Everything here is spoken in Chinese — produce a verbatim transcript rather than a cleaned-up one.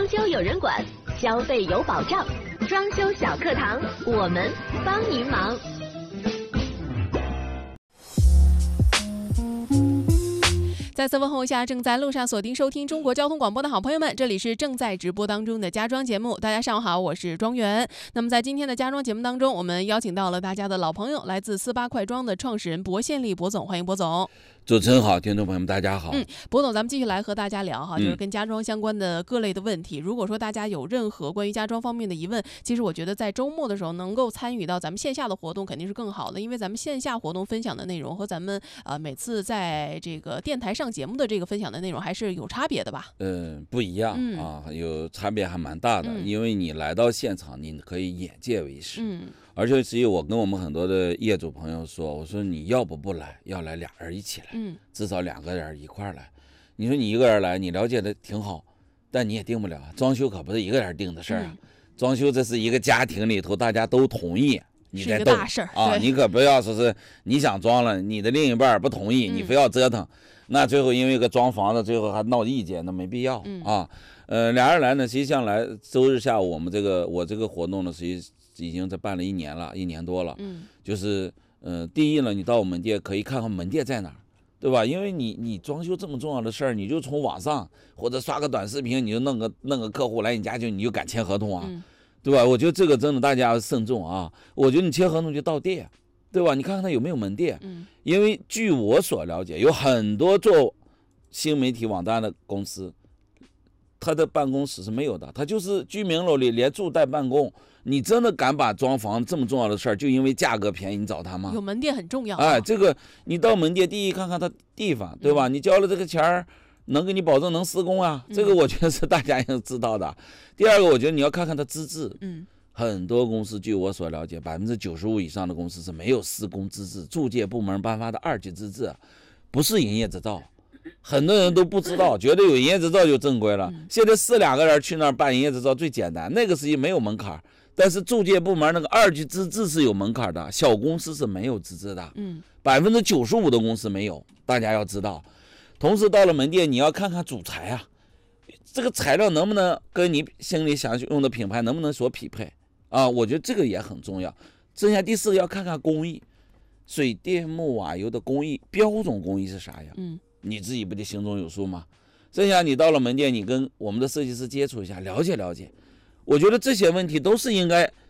装修有人管，消费有保障。装修小课堂，我们帮您忙。 再次问候一下正在路上锁定收听中国交通广播的好朋友们，这里是正在直播当中的家装节目。大家上午好，我是庄园。那么在今天的家装节目当中，我们邀请到了大家的老朋友，来自四八快装的创始人薄宪利薄总，欢迎薄总。 主持人好，听众朋友们大家好。 嗯，薄总，咱们继续来和大家聊哈，就是跟家装相关的各类的问题。嗯、如果说大家有任何关于家装方面的疑问，其实我觉得在周末的时候能够参与到咱们线下的活动肯定是更好的，因为咱们线下活动分享的内容和咱们呃每次在这个电台上节目的这个分享的内容还是有差别的吧？ 嗯，不一样、嗯、啊，有差别还蛮大的、嗯，因为你来到现场，你可以眼见为实。嗯。而且其实我跟我们很多的业主朋友说，我说你要不不来，要来俩人一起来，嗯，至少两个人一块来。你说你一个人来，你了解的挺好，但你也定不了。装修可不是一个人定的事儿啊、嗯，装修这是一个家庭里头大家都同意，你在动大事啊，你可不要说是你想装了，你的另一半不同意，你非要折腾，嗯、那最后因为一个装房子，最后还闹意见，那没必要、嗯、啊。呃，俩人来呢，实际上来周日下午我们这个我这个活动呢，实际已经在办了一年了，一年多了。嗯，就是呃，第一呢，你到我们店可以看看门店在哪儿，对吧？因为你你装修这么重要的事儿，你就从网上或者刷个短视频，你就弄个弄个客户来你家就你就敢签合同啊、嗯，对吧？我觉得这个真的大家要慎重啊。我觉得你签合同就到店，对吧？你看看他有没有门店。嗯，因为据我所了解，有很多做新媒体网站的公司，他的办公室是没有的，他就是居民楼里连住带办公。你真的敢把装房这么重要的事儿，就因为价格便宜你找他吗？ 有门店很重要、啊。 哎，这个你到门店，第一看看他地方，对吧？嗯、你交了这个钱儿，能给你保证能施工啊，这个我觉得是大家要知道的。嗯、第二个，我觉得你要看看他资质。嗯，很多公司据我所了解，百分之九十五以上的公司是没有施工资质，中介部门颁发的二级资质，不是营业执照。很多人都不知道，觉得有营业执照就正规了。嗯、现在是两个人去那儿办营业执照最简单，那个是没有门槛。但是中介部门那个二级资质是有门槛的，小公司是没有资质的。嗯，百分之九十五的公司没有，大家要知道。同时到了门店，你要看看主材啊，这个材料能不能跟你心里想用的品牌能不能所匹配啊？我觉得这个也很重要。剩下第四个要看看工艺，水电木瓦油的工艺标准工艺是啥样？嗯，你自己不得心中有数吗？剩下你到了门店，你跟我们的设计师接触一下，了解了解。我觉得这些问题都是应该